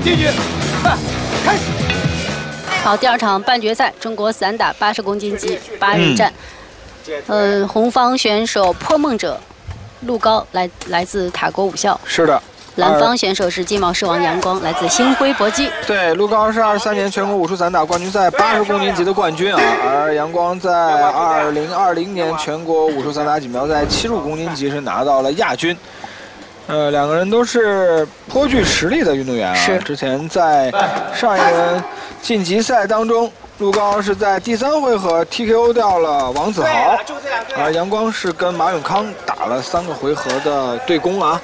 进去，开始。 好，第二场半决赛，中国散打80公斤级8人战。红方选手破梦者陆高来自塔国武校。 是的。 蓝方选手是金毛狮王阳光，来自星辉搏击。 对，陆高是23年全国武术散打冠军赛80公斤级的冠军啊，而阳光在2020年全国武术散打锦标赛75公斤级是拿到了亚军。两个人都是颇具实力的运动员啊。 是。 之前在上一轮晋级赛当中，陆高是在第3回合 TKO 掉了王子豪，而阳光是跟马永康打了3个回合的对攻啊。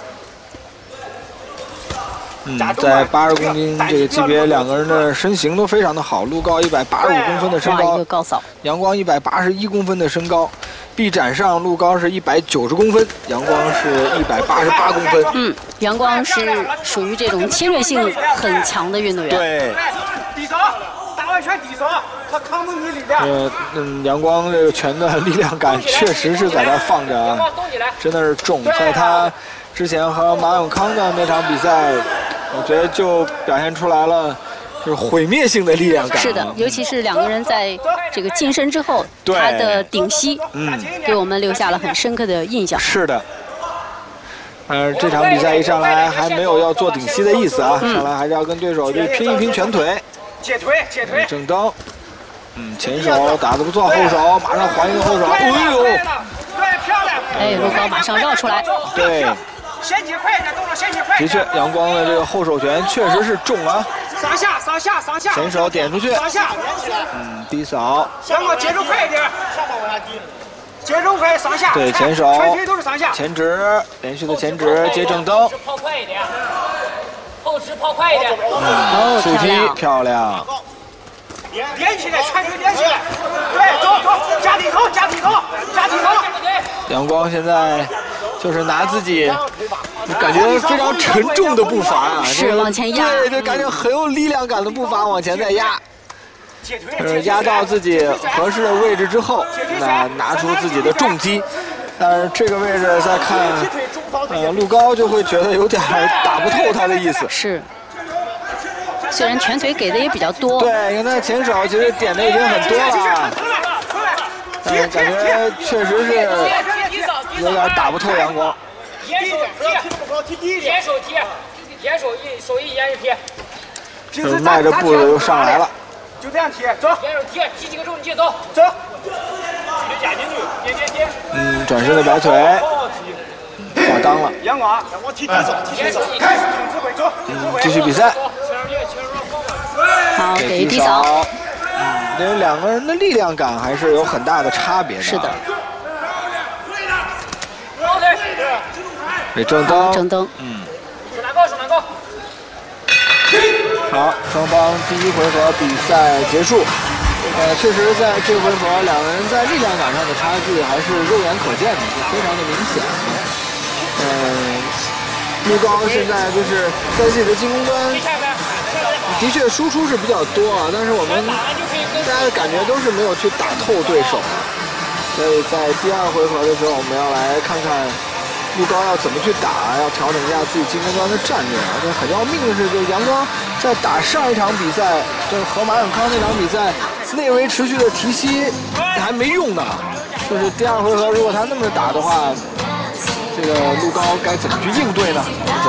在80公斤这个级别，两个人的身形都非常的好。陆高185公分的身高， 一个高扫； 阳光181公分的身高。臂展上，陆高是190公分，阳光是188公分。 阳光是属于这种侵略性很强的运动员。 对。 低手，打完拳低手，他扛不住力量。 阳光这个拳的力量感确实是在这放着啊，真的是重。在他之前和马永康的那场比赛，我觉得就表现出来了，就是毁灭性的力量感。 是的，尤其是两个人在这个近身之后，他的顶膝，给我们留下了很深刻的印象。 是的。这场比赛一上来还没有要做顶膝的意思啊，上来还是要跟对手去拼一拼拳腿。 接腿。 正蹬。前手打得不错，后手马上还一个后手。哎呦！ 对，漂亮。 陆高马上绕出来。 对。 先接快一点，动作先接快。 的确，阳光的这个后手拳确实是重啊。 上下。 前手点出去。 上下。 低扫。 阳光节奏快一点。下方往下低。节奏快，上下。 对，前手。 全腿都是上下。 前直，连续的前直接正蹬。 跑快一点。后直跑快一点。 触踢漂亮。 连起来，全腿连起来。对，走，加低头。 阳光现在就是拿自己感觉非常沉重的步伐啊， 是往前压， 对，感觉很有力量感的步伐往前再压，压到自己合适的位置之后，拿出自己的重击。但是这个位置再看，陆高就会觉得有点打不透他的意思。 是。虽然拳腿给的也比较多， 对，因为他前手其实点的已经很多了，但是感觉确实是有点打不透阳光。 沿手一沿一踢， 就是迈着步子又上来了， 就这样踢，走， 沿手踢，踢几个重，你接走， 加进去，点。 转身的摆腿，挂裆了。 阳光踢手，开始，指挥走， 继续比赛。 好，给低扫。 因为两个人的力量感还是有很大的差别的。 是的。 给正蹬。 正蹬。 手拿高。 好，双方第1回合比赛结束。确实在这回合两个人在力量感上的差距还是肉眼可见的，非常的明显。陆高现在就是在自己的进攻端，的确输出是比较多啊，但是我们大家的感觉都是没有去打透对手，所以在第2回合的时候，我们要来看看陆高要怎么去打，要调整一下自己进攻端的战略。而且很要命的是，就是阳光在打上一场比赛，就是和马永康那场比赛，内围持续的提膝还没用呢，就是第2回合如果他那么打的话，这个陆高该怎么去应对呢？